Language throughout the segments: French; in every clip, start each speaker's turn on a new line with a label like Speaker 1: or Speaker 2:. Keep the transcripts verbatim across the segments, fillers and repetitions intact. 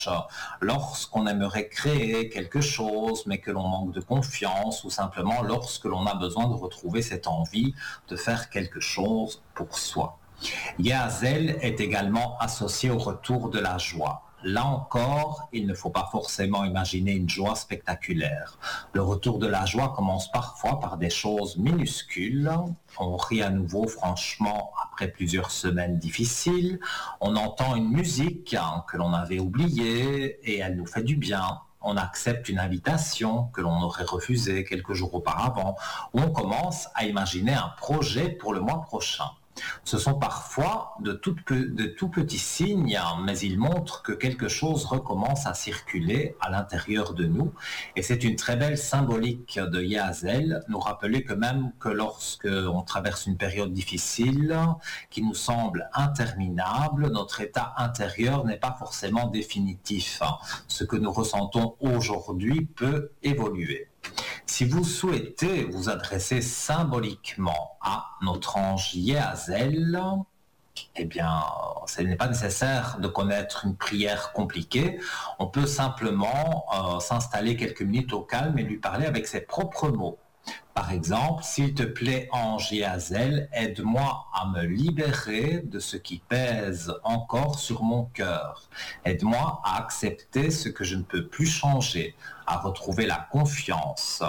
Speaker 1: lorsqu'on aimerait créer quelque chose mais que l'on manque de confiance ou simplement lorsque l'on a besoin de retrouver cette envie de faire quelque chose pour soi. Yahazel est également associé au retour de la joie. Là encore, il ne faut pas forcément imaginer une joie spectaculaire. Le retour de la joie commence parfois par des choses minuscules. On rit à nouveau franchement après plusieurs semaines difficiles. On entend une musique hein, que l'on avait oubliée et elle nous fait du bien. On accepte une invitation que l'on aurait refusée quelques jours auparavant. Ou on commence à imaginer un projet pour le mois prochain. Ce sont parfois de tout, de tout petits signes, mais ils montrent que quelque chose recommence à circuler à l'intérieur de nous. Et c'est une très belle symbolique de Yahazel, nous rappeler que même que lorsque on traverse une période difficile, qui nous semble interminable, notre état intérieur n'est pas forcément définitif. Ce que nous ressentons aujourd'hui peut évoluer. Si vous souhaitez vous adresser symboliquement à notre ange Yahazel, eh bien, ce n'est pas nécessaire de connaître une prière compliquée. On peut simplement euh, s'installer quelques minutes au calme et lui parler avec ses propres mots. Par exemple, s'il te plaît, ange Yahazel, aide-moi à me libérer de ce qui pèse encore sur mon cœur. Aide-moi à accepter ce que je ne peux plus changer, à retrouver la confiance,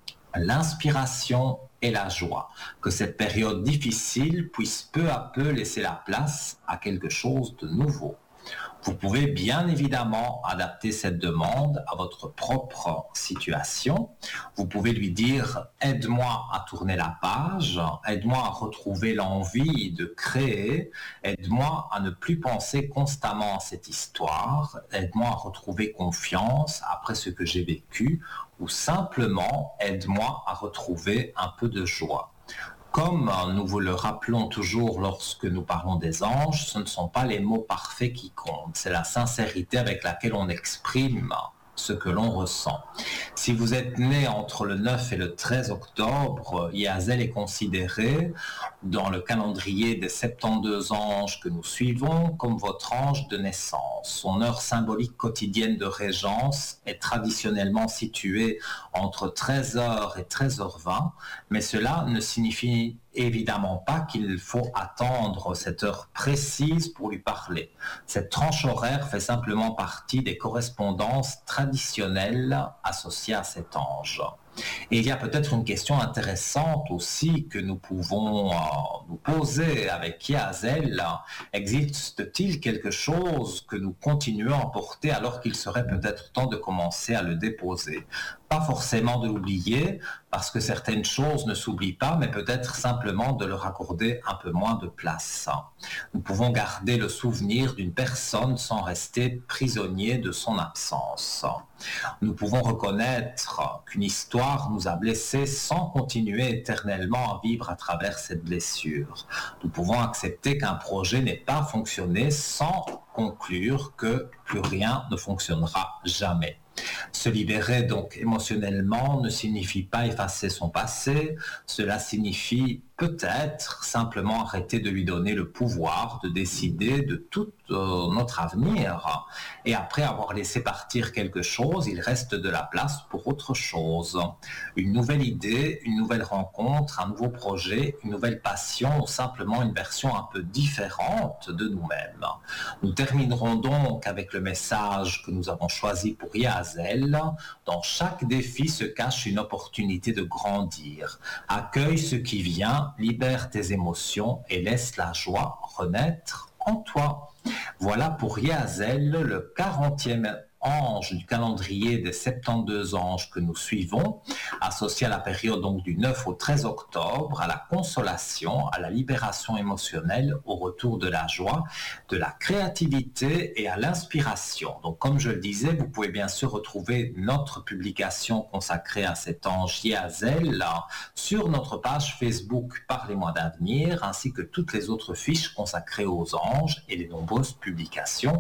Speaker 1: l'inspiration et la joie. Que cette période difficile puisse peu à peu laisser la place à quelque chose de nouveau. Vous pouvez bien évidemment adapter cette demande à votre propre situation. Vous pouvez lui dire « aide-moi à tourner la page, aide-moi à retrouver l'envie de créer, aide-moi à ne plus penser constamment à cette histoire, aide-moi à retrouver confiance après ce que j'ai vécu ou simplement aide-moi à retrouver un peu de joie ». Comme nous vous le rappelons toujours lorsque nous parlons des anges, ce ne sont pas les mots parfaits qui comptent, c'est la sincérité avec laquelle on exprime ce que l'on ressent. Si vous êtes né entre le neuf et le treize octobre, Yahazel est considéré dans le calendrier des soixante-douze anges que nous suivons comme votre ange de naissance. Son heure symbolique quotidienne de régence est traditionnellement située entre treize heures et treize heures vingt, mais cela ne signifie évidemment pas qu'il faut attendre cette heure précise pour lui parler. Cette tranche horaire fait simplement partie des correspondances traditionnelles associées à cet ange. Et il y a peut-être une question intéressante aussi que nous pouvons euh, nous poser avec Yahazel. Existe-t-il quelque chose que nous continuons à porter alors qu'il serait peut-être temps de commencer à le déposer ? Pas forcément de l'oublier, parce que certaines choses ne s'oublient pas, mais peut-être simplement de leur accorder un peu moins de place. Nous pouvons garder le souvenir d'une personne sans rester prisonnier de son absence. Nous pouvons reconnaître qu'une histoire nous a blessés sans continuer éternellement à vivre à travers cette blessure. Nous pouvons accepter qu'un projet n'ait pas fonctionné sans conclure que plus rien ne fonctionnera jamais. Se libérer donc émotionnellement ne signifie pas effacer son passé, cela signifie peut-être simplement arrêter de lui donner le pouvoir de décider de tout euh, notre avenir. Et après avoir laissé partir quelque chose, il reste de la place pour autre chose. Une nouvelle idée, une nouvelle rencontre, un nouveau projet, une nouvelle passion ou simplement une version un peu différente de nous-mêmes. Nous terminerons donc avec le message que nous avons choisi pour Yahazel. Dans chaque défi se cache une opportunité de grandir. Accueille ce qui vient, libère tes émotions et laisse la joie renaître en toi. Voilà pour Yahazel, le quarantième ange du calendrier des soixante-douze anges que nous suivons, associé à la période donc du neuf au treize octobre, à la consolation, à la libération émotionnelle, au retour de la joie, de la créativité et à l'inspiration. Donc comme je le disais, vous pouvez bien sûr retrouver notre publication consacrée à cet ange Yahazel sur notre page Facebook Parlez-moi d'avenir, ainsi que toutes les autres fiches consacrées aux anges et les nombreuses publications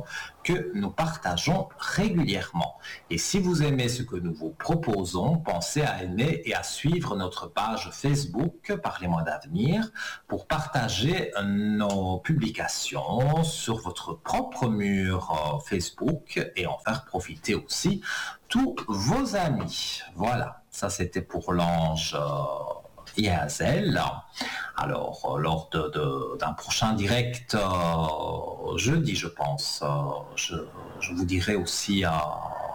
Speaker 1: que nous partageons régulièrement. Et si vous aimez ce que nous vous proposons, pensez à aimer et à suivre notre page Facebook Parlez-moi d'avenir pour partager nos publications sur votre propre mur Facebook et en faire profiter aussi tous vos amis. Voilà, ça c'était pour l'ange euh, Yazel. Alors, euh, lors de, de, d'un prochain direct euh, jeudi, je pense, euh, je, je vous dirai aussi... Euh,